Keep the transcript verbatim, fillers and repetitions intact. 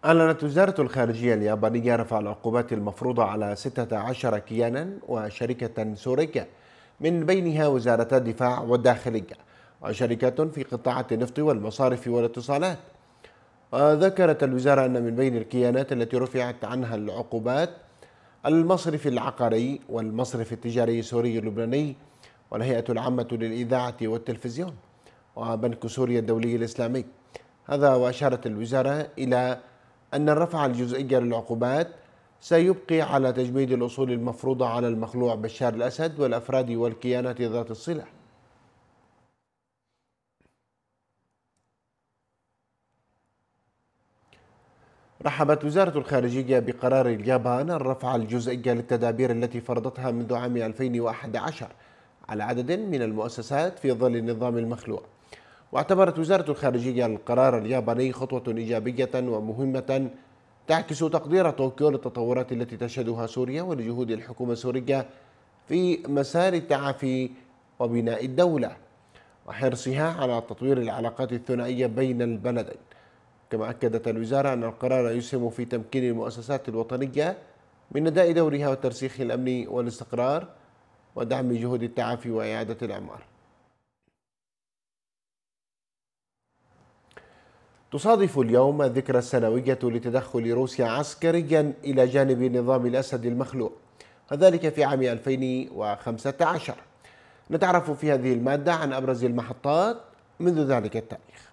أعلنت وزارة الخارجية اليابانية رفع العقوبات المفروضة على ستة عشر كيانا وشركة سورية، من بينها وزارتا الدفاع والداخلية وشركات في قطاعات النفط والمصارف والاتصالات. وذكرت الوزارة أن من بين الكيانات التي رفعت عنها العقوبات المصرف العقاري والمصرف التجاري السوري اللبناني والهيئة العامة للإذاعة والتلفزيون وبنك سوريا الدولي الإسلامي. هذا وأشارت الوزارة إلى أن الرفع الجزئي للعقوبات سيبقي على تجميد الأصول المفروضة على المخلوع بشار الأسد والأفراد والكيانات ذات الصلة. رحبت وزارة الخارجية بقرار اليابان الرفع الجزئي للتدابير التي فرضتها منذ عام ألفين وأحد عشر على عدد من المؤسسات في ظل النظام المخلوع. واعتبرت وزارة الخارجية القرار الياباني خطوة إيجابية ومهمة تعكس تقدير طوكيو للتطورات التي تشهدها سوريا ولجهود الحكومة السورية في مسار التعافي وبناء الدولة وحرصها على تطوير العلاقات الثنائية بين البلدين. كما أكدت الوزارة أن القرار يسهم في تمكين المؤسسات الوطنية من أداء دورها وترسيخ الأمن والاستقرار ودعم جهود التعافي وإعادة الإعمار. تصادف اليوم الذكرى السنوية لتدخل روسيا عسكريا إلى جانب نظام الأسد المخلوع، وذلك في عام ألفين وخمسة عشر. نتعرف في هذه المادة عن أبرز المحطات منذ ذلك التاريخ.